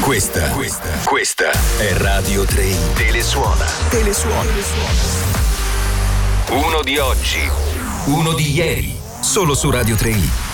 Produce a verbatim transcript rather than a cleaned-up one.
Questa, questa, questa è Radio tre. Telesuona. Telesuona. Uno di oggi, uno di ieri. Solo su Radio tre.